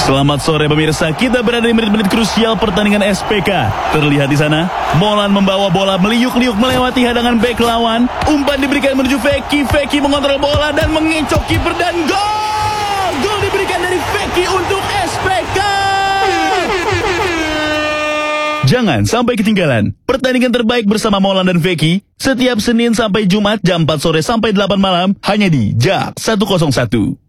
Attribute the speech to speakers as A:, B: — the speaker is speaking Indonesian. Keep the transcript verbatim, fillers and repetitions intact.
A: Selamat sore pemirsa, kita berada di menit-menit krusial pertandingan S P K. Terlihat di sana, Molan membawa bola meliuk-liuk melewati hadangan bek lawan. Umpan diberikan menuju Feki, Feki mengontrol bola dan mengecoh kiper dan gol! Gol diberikan dari Feki untuk S P K. Jangan sampai ketinggalan pertandingan terbaik bersama Molan dan Feki setiap Senin sampai Jumat jam empat sore sampai delapan malam hanya di Jak seratus satu.